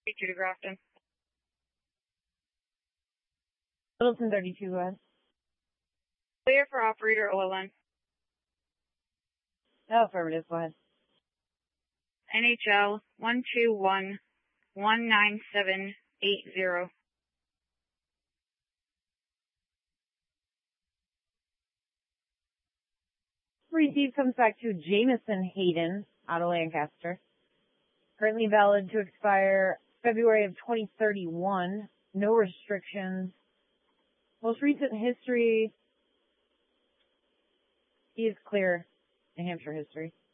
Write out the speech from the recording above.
32 to Grafton. Littleton 32 West. Clear for operator OLN. Oh, affirmative, go ahead. NHL 121-19780. Receive comes back to Jameson Hayden out of Lancaster. Currently valid to expire February of 2031. No restrictions. Most recent history, he is clear. New Hampshire history.